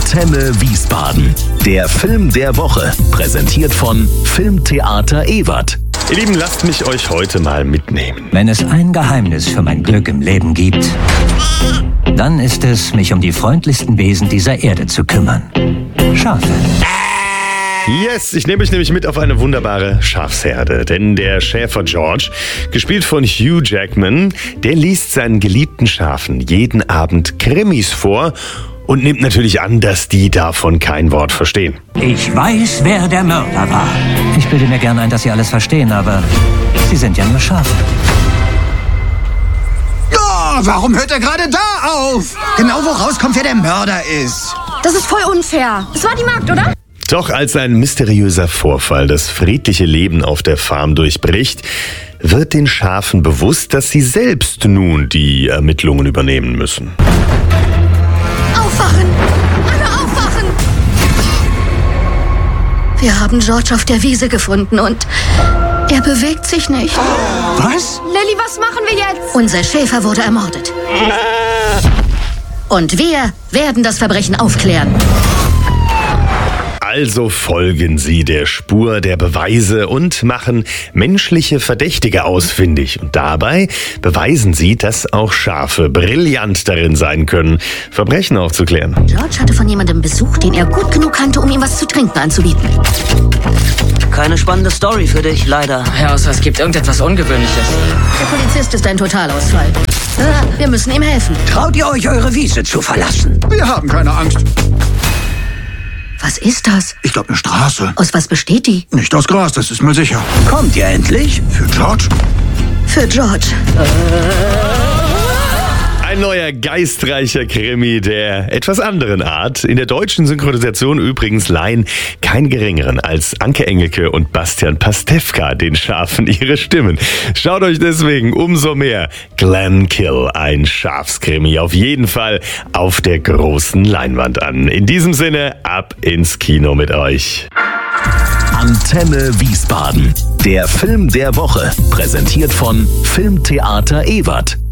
Antenne Wiesbaden. Der Film der Woche. Präsentiert von Filmtheater Ewert. Ihr Lieben, lasst mich euch heute mal mitnehmen. Wenn es ein Geheimnis für mein Glück im Leben gibt, dann ist es, mich um die freundlichsten Wesen dieser Erde zu kümmern. Schafe. Yes, ich nehme euch nämlich mit auf eine wunderbare Schafsherde. Denn der Schäfer George, gespielt von Hugh Jackman, der liest seinen geliebten Schafen jeden Abend Krimis vor und nimmt natürlich an, dass die davon kein Wort verstehen. Ich weiß, wer der Mörder war. Ich bilde mir gern ein, dass Sie alles verstehen, aber Sie sind ja nur Schafe. Ja, warum hört er gerade da auf? Genau wo rauskommt, wer der Mörder ist. Das ist voll unfair. Es war die Magd, oder? Doch als ein mysteriöser Vorfall das friedliche Leben auf der Farm durchbricht, wird den Schafen bewusst, dass sie selbst nun die Ermittlungen übernehmen müssen. Aufwachen! Alle aufwachen! Wir haben George auf der Wiese gefunden und er bewegt sich nicht. Was? Lilly, was machen wir jetzt? Unser Schäfer wurde ermordet. Und wir werden das Verbrechen aufklären. Also folgen sie der Spur der Beweise und machen menschliche Verdächtige ausfindig. Und dabei beweisen sie, dass auch Schafe brillant darin sein können, Verbrechen aufzuklären. George hatte von jemandem Besuch, den er gut genug kannte, um ihm was zu trinken anzubieten. Keine spannende Story für dich, leider. Ja, außer es gibt irgendetwas Ungewöhnliches. Der Polizist ist ein Totalausfall. Wir müssen ihm helfen. Traut ihr euch, eure Wiese zu verlassen? Wir haben keine Angst. Was ist das? Ich glaube, eine Straße. Aus was besteht die? Nicht aus Gras, das ist mir sicher. Kommt ihr endlich? Für George? Für George. Ein neuer geistreicher Krimi der etwas anderen Art. In der deutschen Synchronisation übrigens leihen kein geringeren als Anke Engelke und Bastian Pastewka den Schafen ihre Stimmen. Schaut euch deswegen umso mehr Glenkill, ein Schafskrimi, auf jeden Fall auf der großen Leinwand an. In diesem Sinne, ab ins Kino mit euch. Antenne Wiesbaden. Der Film der Woche. Präsentiert von Filmtheater Ewert.